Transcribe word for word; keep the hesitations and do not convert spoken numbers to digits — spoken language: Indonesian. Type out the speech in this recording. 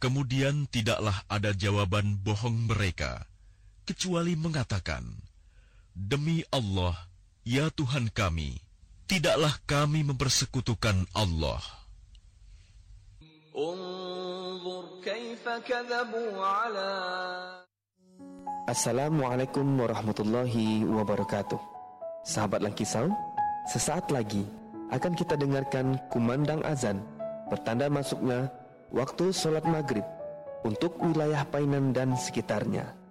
Kemudian tidaklah ada jawaban bohong mereka, kecuali mengatakan, "Demi Allah, ya Tuhan kami, tidaklah kami mempersekutukan Allah." Assalamualaikum warahmatullahi wabarakatuh. Sahabat Langkisau, sesaat lagi akan kita dengarkan kumandang azan, pertanda masuknya waktu sholat maghrib untuk wilayah Painan dan sekitarnya.